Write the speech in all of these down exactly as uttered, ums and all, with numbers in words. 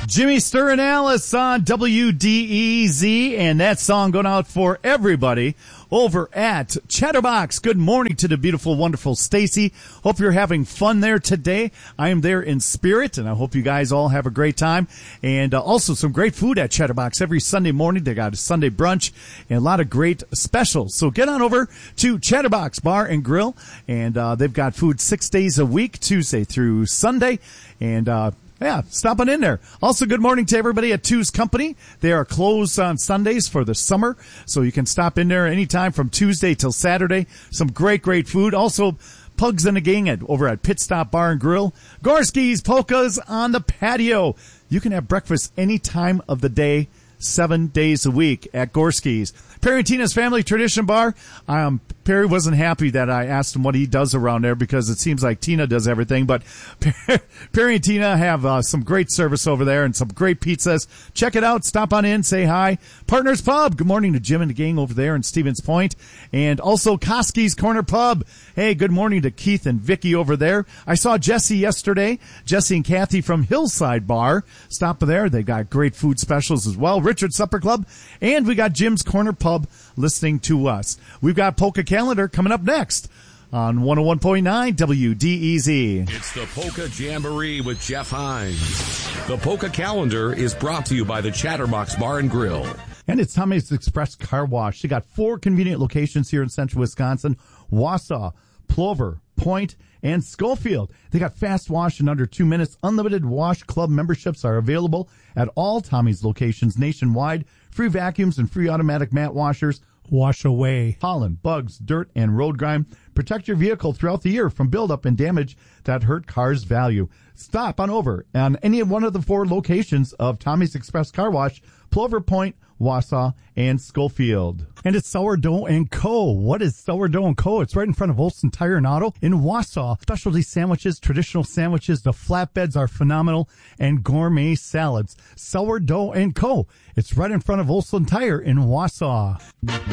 Jimmy Sturr and Alice on W D E Z, and that song going out for everybody over at Chatterbox. Good morning to the beautiful, wonderful Stacy. Hope you're having fun there today. I am there in spirit, and I hope you guys all have a great time. And uh, also some great food at Chatterbox every Sunday morning. They got a Sunday brunch and a lot of great specials. So get on over to Chatterbox Bar and Grill, and uh, they've got food six days a week, Tuesday through Sunday. And uh Yeah, stop on in there. Also, good morning to everybody at Two's Company. They are closed on Sundays for the summer, so you can stop in there anytime from Tuesday till Saturday. Some great, great food. Also, Pugs and the Gang at, over at Pit Stop Bar and Grill. Gorski's Polkas on the patio. You can have breakfast any time of the day, seven days a week at Gorski's. Perry and Tina's Family Tradition Bar. Um, Perry wasn't happy that I asked him what he does around there because it seems like Tina does everything. But Perry and Tina have uh, some great service over there and some great pizzas. Check it out. Stop on in. Say hi. Partners Pub. Good morning to Jim and the gang over there in Stevens Point. And also Koski's Corner Pub. Hey, good morning to Keith and Vicky over there. I saw Jesse yesterday. Jesse and Kathy from Hillside Bar. Stop there. They got great food specials as well. Richard Supper Club. And we got Jim's Corner Pub listening to us. We've got Polka Calendar coming up next on one oh one point nine W D E Z. It's the Polka Jamboree with Jeff Hines. The Polka Calendar is brought to you by the Chatterbox Bar and Grill. And it's Tommy's Express Car Wash. They got four convenient locations here in central Wisconsin: Wausau, Plover, Point, and Schofield. They got fast wash in under two minutes. Unlimited wash club memberships are available at all Tommy's locations nationwide. Free vacuums and free automatic mat washers. Wash away pollen, bugs, dirt, and road grime. Protect your vehicle throughout the year from buildup and damage that hurt cars' value. Stop on over on any one of the four locations of Tommy's Express Car Wash: Plover, Point, Wausau, and Schofield. And it's Sourdough and Co. What is Sourdough and Co? It's right in front of Olson Tire and Auto in Wausau. Specialty sandwiches, traditional sandwiches, the flatbeds are phenomenal, and gourmet salads. Sourdough and Co. It's right in front of Olson Tire in Wausau.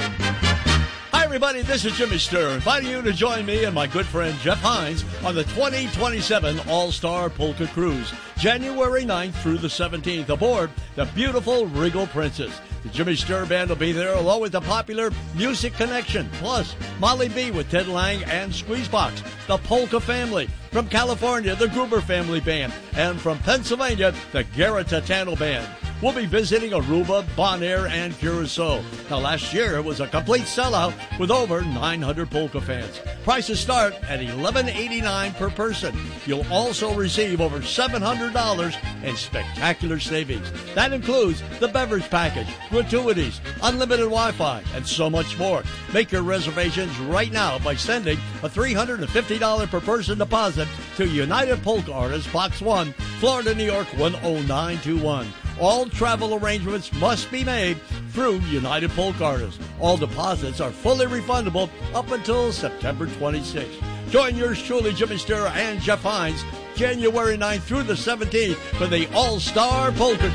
Hi, everybody. This is Jimmy Sturr, inviting you to join me and my good friend Jeff Hines on the twenty twenty-seven All-Star Polka Cruise, January ninth through the seventeenth, aboard the beautiful Regal Princess. The Jimmy Sturr Band will be there, along with the popular Music Connection, plus Molly B with Ted Lang and Squeezebox, the Polka Family. From California, the Gruber Family Band, and from Pennsylvania, the Garrett Tatano Band. We'll be visiting Aruba, Bonaire, and Curacao. Now, last year, it was a complete sellout with over nine hundred polka fans. Prices start at eleven eighty-nine per person. You'll also receive over seven hundred dollars in spectacular savings. That includes the beverage package, gratuities, unlimited Wi-Fi, and so much more. Make your reservations right now by sending a three hundred fifty dollars per person deposit to United Polka Artists, Box one, Florida, New York one oh nine two one. All travel arrangements must be made through United Polka Artists. All deposits are fully refundable up until September twenty-sixth. Join yours truly, Jimmy Sturr and Jeff Hines, January ninth through the seventeenth for the All-Star Polka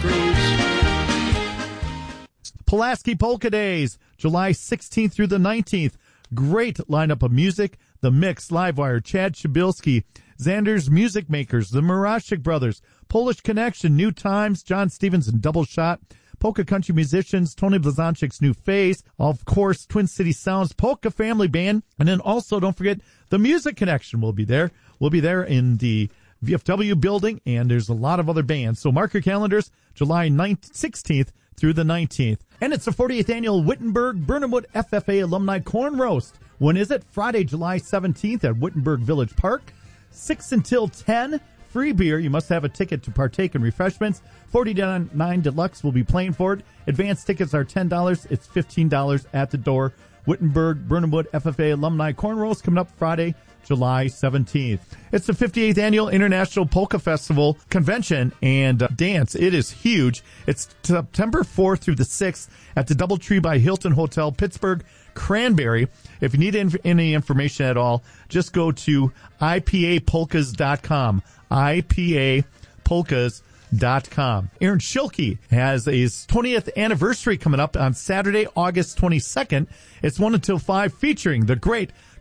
Cruise. Pulaski Polka Days, July sixteenth through the nineteenth. Great lineup of music. The Mix, Livewire, Chad Shabilsky, Xander's Music Makers, the Marashik Brothers, Polish Connection, New Times, John Stevens and Double Shot, Polka Country Musicians, Tony Blazonczyk's New Phase, of course, Twin City Sounds, Polka Family Band, and then also don't forget the Music Connection will be there. We'll be there in the V F W building, and there's a lot of other bands. So mark your calendars, July ninth, sixteenth through the nineteenth. And it's the forty-eighth Annual Wittenberg Burnhamwood F F A Alumni Corn Roast. When is it? Friday, July seventeenth at Wittenberg Village Park, six until ten. Free beer. You must have a ticket to partake in refreshments. forty-nine Deluxe will be playing for it. Advanced tickets are ten dollars. It's fifteen dollars at the door. Wittenberg Burnhamwood F F A Alumni Corn Roast coming up Friday, July seventeenth. It's the fifty-eighth Annual International Polka Festival Convention and uh, Dance. It is huge. It's September fourth through the sixth at the Doubletree by Hilton Hotel, Pittsburgh, Cranberry. If you need inf- any information at all, just go to I P A polkas dot com. I P A polkas dot com. Aaron Schilke has his twentieth anniversary coming up on Saturday, August twenty-second. It's one until five, featuring the great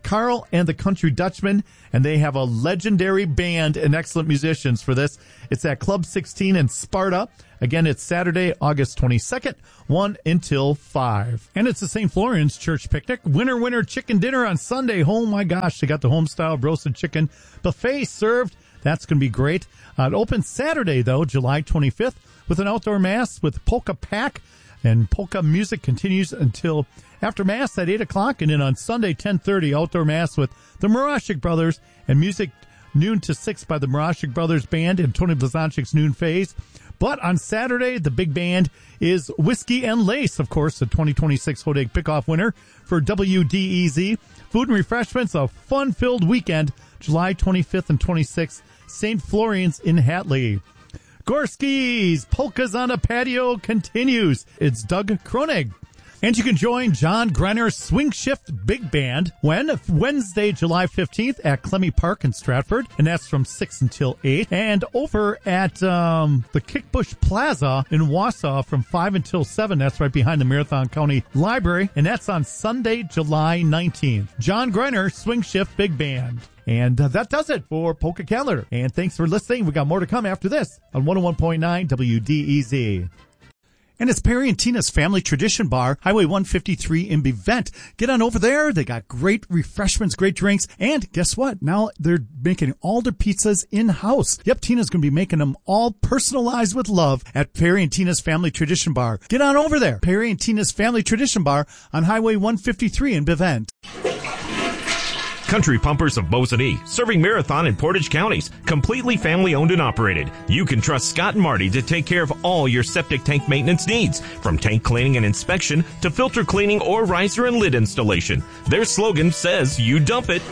Carl and the Country Dutchman, and they have a legendary band and excellent musicians for this. It's at Club sixteen in Sparta. Again, it's Saturday, August twenty-second, one until five. And it's the Saint Florian's Church Picnic. Winter, winter chicken dinner on Sunday. Oh my gosh, they got the home-style roasted chicken buffet served. That's going to be great. Uh, it opens Saturday, though, July twenty-fifth, with an outdoor mass with polka pack. And polka music continues until after Mass at eight o'clock. And then on Sunday, ten thirty, outdoor Mass with the Marashik Brothers and music noon to six by the Marashik Brothers Band and Tony Blazonczyk's Noon Phase. But on Saturday, the big band is Whiskey and Lace, of course, the twenty twenty-six Hodag Pickoff winner for W D E Z. Food and refreshments, a fun-filled weekend, July twenty-fifth and twenty-sixth, Saint Florian's in Hatley. Gorski's Polkas on a Patio continues. It's Doug Kronig. And you can join John Grener's Swing Shift Big Band when Wednesday, July fifteenth at Clemmy Park in Stratford, and that's from six until eight. And over at um, the Kickbush Plaza in Wausau from five until seven. That's right behind the Marathon County Library, and that's on Sunday, July nineteenth. John Grener, Swing Shift Big Band. And uh, that does it for Polka Calendar. And thanks for listening. We got more to come after this on one oh one point nine W D E Z. And it's Perry and Tina's Family Tradition Bar, Highway one fifty-three in Bevent. Get on over there. They got great refreshments, great drinks. And guess what? Now they're making all their pizzas in-house. Yep, Tina's going to be making them all personalized with love at Perry and Tina's Family Tradition Bar. Get on over there. Perry and Tina's Family Tradition Bar on Highway one fifty-three in Bevent. Country Pumpers of Mosinee, serving Marathon and Portage counties, completely family owned and operated. You can trust Scott and Marty to take care of all your septic tank maintenance needs, from tank cleaning and inspection to filter cleaning or riser and lid installation. Their slogan says, you dump it,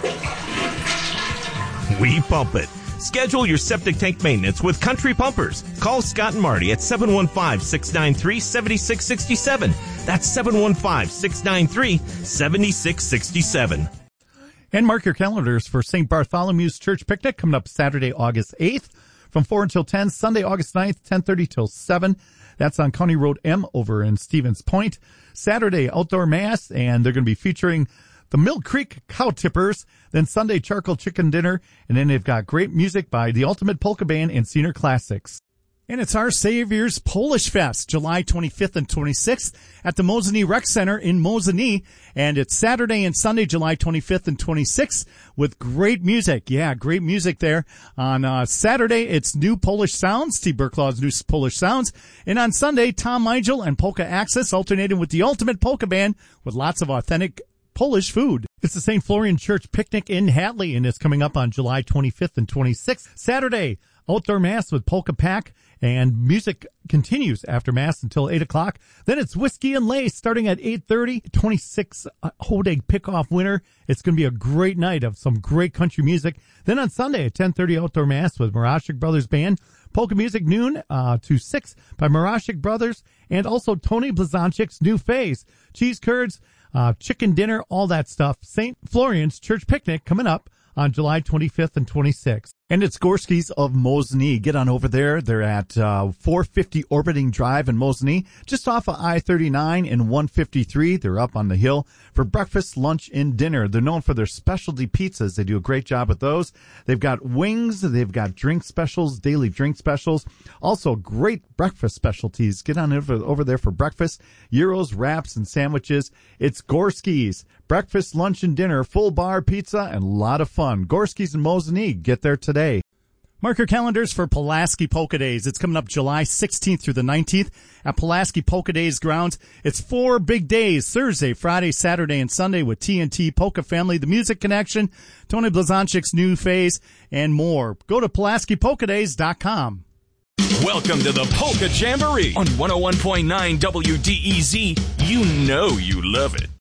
we pump it. Schedule your septic tank maintenance with Country Pumpers. Call Scott and Marty at seven one five, six nine three, seven six six seven. That's seven one five, six nine three, seven six six seven. And mark your calendars for Saint Bartholomew's Church Picnic coming up Saturday, August eighth from four until ten. Sunday, August ninth, ten thirty till seven. That's on County Road M over in Stevens Point. Saturday, outdoor mass, and they're going to be featuring the Mill Creek Cow Tippers. Then Sunday, charcoal chicken dinner. And then they've got great music by the Ultimate Polka Band and Senior Classics. And it's Our Savior's Polish Fest, July twenty-fifth and twenty-sixth at the Mosinee Rec Center in Mosinee. And it's Saturday and Sunday, July twenty-fifth and twenty-sixth with great music. Yeah, great music there. On uh, Saturday, it's New Polish Sounds, Steve Burklaw's New Polish Sounds. And on Sunday, Tom Migel and Polka Access alternating with the Ultimate Polka Band with lots of authentic Polish food. It's the Saint Florian Church Picnic in Hatley, and it's coming up on July twenty-fifth and twenty-sixth. Saturday, outdoor mass with Polka Pack. And music continues after Mass until eight o'clock. Then it's Whiskey and Lace starting at eight thirty. twenty-six uh, Hodag Pickoff winner. It's going to be a great night of some great country music. Then on Sunday at ten thirty, outdoor Mass with Marashik Brothers Band. Polka music noon uh, to six by Marashik Brothers. And also Tony Blazonczyk's New Phase. Cheese curds, uh, chicken dinner, all that stuff. Saint Florian's Church Picnic coming up on July twenty-fifth and twenty-sixth. And it's Gorski's of Mosinee. Get on over there. They're at uh, four fifty Orbiting Drive in Mosinee, just off of I thirty-nine and one fifty-three. They're up on the hill for breakfast, lunch, and dinner. They're known for their specialty pizzas. They do a great job with those. They've got wings. They've got drink specials, daily drink specials. Also, great breakfast specialties. Get on over, over there for breakfast, gyros, wraps, and sandwiches. It's Gorski's. Breakfast, lunch, and dinner, full bar pizza, and a lot of fun. Gorski's in Mosinee. Get there today. Mark your calendars for Pulaski Polka Days. It's coming up July sixteenth through the nineteenth at Pulaski Polka Days grounds. It's four big days, Thursday, Friday, Saturday, and Sunday with T N T Polka Family, The Music Connection, Tony Blazonczyk's New Phase, and more. Go to Pulaski Polka Days dot com. Welcome to the Polka Jamboree on one oh one point nine W D E Z. You know you love it.